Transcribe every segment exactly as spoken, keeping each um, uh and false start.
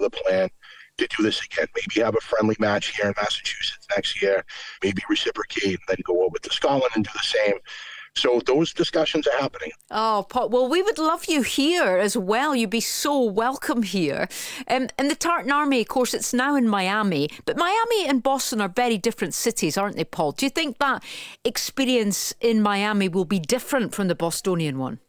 the plan to do this again. Maybe have a friendly match here in Massachusetts next year, maybe reciprocate and then go over to Scotland and do the same. So those discussions are happening. Oh, Paul, well, we would love you here as well. You'd be so welcome here. Um, and the Tartan Army, of course, it's now in Miami. But Miami and Boston are very different cities, aren't they, Paul? Do you think that experience in Miami will be different from the Bostonian one?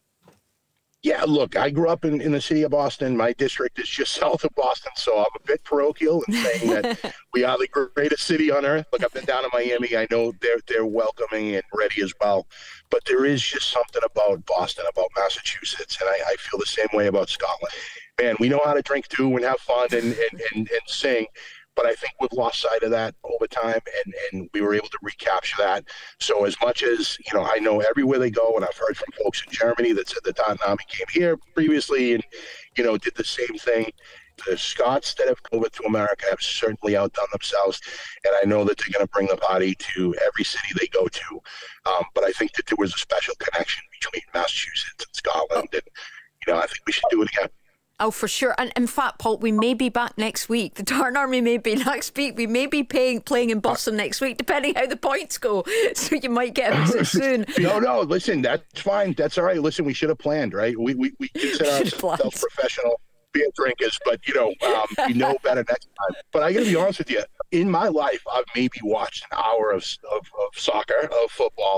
Yeah, look, I grew up in, in the city of Boston. My district is just south of Boston, so I'm a bit parochial in saying that we are the greatest city on earth. Look, I've been down to Miami. I know they're they're welcoming and ready as well. But there is just something about Boston, about Massachusetts, and I, I feel the same way about Scotland. Man, we know how to drink too and have fun and, and, and, and sing. But I think we've lost sight of that over time, and, and we were able to recapture that. So as much as, you know, I know everywhere they go, and I've heard from folks in Germany that said the Tartan Army came here previously and, you know, did the same thing. The Scots that have come over to America have certainly outdone themselves, and I know that they're going to bring the party to every city they go to. Um, but I think that there was a special connection between Massachusetts and Scotland, and, you know, I think we should do it again. Oh, for sure. And in fact, Paul, we may be back next week. The Tartan Army may be next week. We may be paying, playing in Boston next week, depending how the points go. So you might get a visit soon. no, no, listen, that's fine. That's all right. Listen, we should have planned, right? We we, we consider ourselves professional beer drinkers, but, you know, um, we know better next time. But I got to be honest with you. In my life, I've maybe watched an hour of, of, of soccer, of football.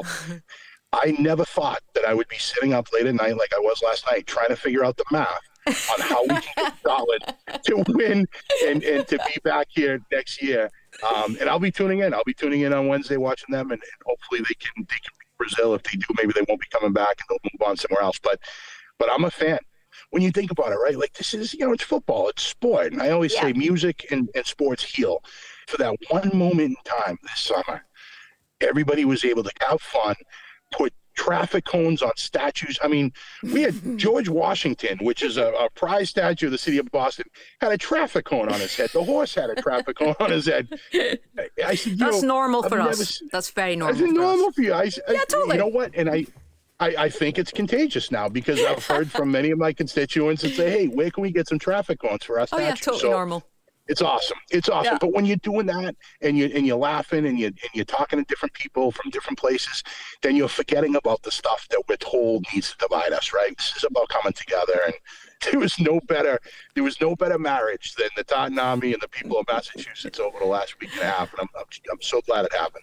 I never thought that I would be sitting up late at night like I was last night trying to figure out the math on how we can get Scotland to win and, and to be back here next year. Um, and I'll be tuning in. I'll be tuning in on Wednesday watching them, and, and hopefully they can they can beat Brazil. If they do, maybe they won't be coming back and they'll move on somewhere else. But but I'm a fan. When you think about it, right? Like, this is, you know, it's football, it's sport. And I always yeah. say music and, and sports heal. For that one moment in time this summer, everybody was able to have fun, put traffic cones on statues. I mean, we had George Washington, which is a, a prize statue of the city of Boston, had a traffic cone on his head. The horse had a traffic cone on his head. I said, That's know, normal I've for never, us. That's very normal. Is it for normal us. for you? I, yeah, totally. You know what? And I, I, I think it's contagious now, because I've heard from many of my constituents that say, hey, where can we get some traffic cones for our Oh, statues? yeah, totally so, normal. It's awesome. It's awesome. Yeah. But when you're doing that and you and you're laughing and you and you're talking to different people from different places, then you're forgetting about the stuff that we're told needs to divide us, right? This is about coming together, and there was no better there was no better marriage than the Tartan Army and the people of Massachusetts over the last week and a half, and I'm I'm, I'm so glad it happened.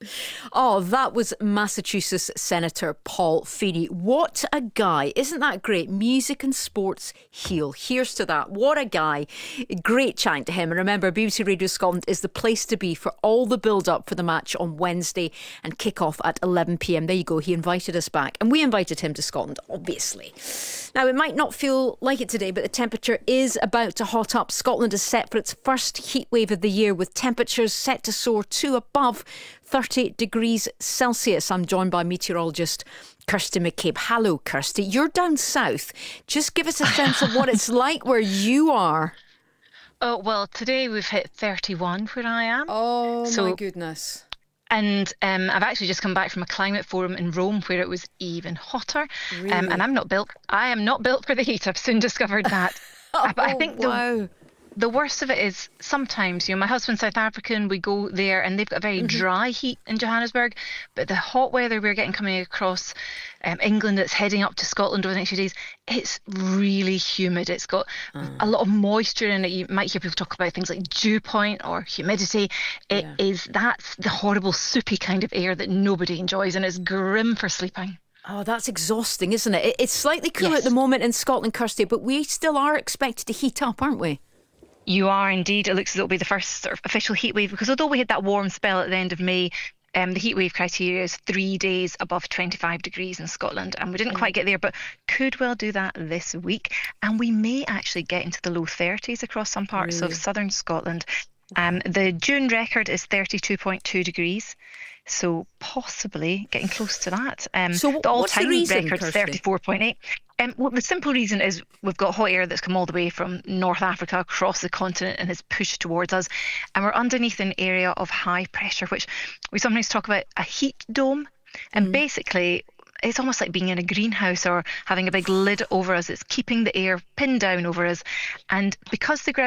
Oh, that was Massachusetts Senator Paul Feeny. What a guy. Isn't that great? Music and sports heal. Here's to that. What a guy. Great chatting to him. And remember, B B C Radio Scotland is the place to be for all the build-up for the match on Wednesday and kick-off at eleven p.m. There you go. He invited us back. And we invited him to Scotland, obviously. Now, it might not feel like it today, but the temperature is about to hot up. Scotland is set for its first heat wave of the year, with temperatures set to soar to above thirty degrees Celsius. I'm joined by meteorologist Kirsty McCabe. Hello, Kirsty. You're down south. Just give us a sense of what it's like where you are. Oh, well, today we've hit thirty-one where I am. Oh, so, my goodness. And um, I've actually just come back from a climate forum in Rome where it was even hotter. Really? Um, and I'm not built. I am not built for the heat. I've soon discovered that. oh, but I think the, wow. the worst of it is sometimes, you know, my husband's South African, we go there and they've got a very mm-hmm. dry heat in Johannesburg, but the hot weather we're getting coming across um, England that's heading up to Scotland over the next few days, it's really humid. It's got mm. a lot of moisture in it. You might hear people talk about things like dew point or humidity. It yeah. is, that's the horrible soupy kind of air that nobody enjoys, and it's grim for sleeping. Oh, that's exhausting, isn't it? It's slightly cool yes. at the moment in Scotland, Kirsty, but we still are expected to heat up, aren't we? You are indeed. It looks as though it'll be the first sort of official heat wave, because although we had that warm spell at the end of May, um, the heat wave criteria is three days above twenty-five degrees in Scotland, and we didn't quite get there, but could well do that this week. And we may actually get into the low thirties across some parts really? of southern Scotland. Um, the June record is thirty-two point two degrees. So possibly getting close to that. Um, so the all-time the reason, record is thirty-four point eight. Um, well, the simple reason is we've got hot air that's come all the way from North Africa across the continent and has pushed towards us. And we're underneath an area of high pressure, which we sometimes talk about a heat dome. And mm. basically, it's almost like being in a greenhouse or having a big lid over us. It's keeping the air pinned down over us. And because the ground